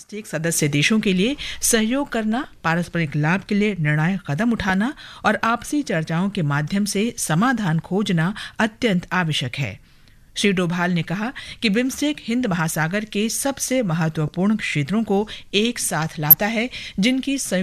BIMSTEC सदस्य देशों के लिए सहयोग करना, पारस्परिक लाभ के लिए निर्णायक कदम उठाना और आपसी चर्चाओं के माध्यम से समाधान खोजना अत्यंत आवश्यक है। श्री डोभाल ने कहा कि बिम्स्टेक हिंद महासागर के सबसे महत्वपूर्ण क्षेत्रों को एक साथ लाता है, जिनकी